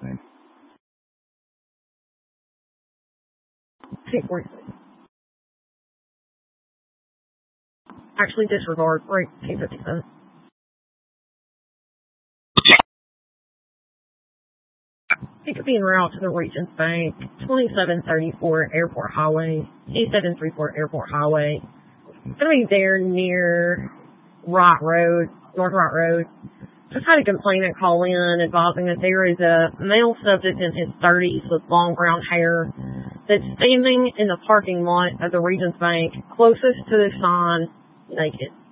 Actually, disregard. Right, 257. It could be en route to the Regions Bank, 2734 Airport Highway, 8734 Airport Highway. It's going to be there near North Wright Road. Just had a complainant call in advising that there is a male subject in his 30s with long brown hair that's standing in the parking lot of the Regions Bank closest to the sign naked.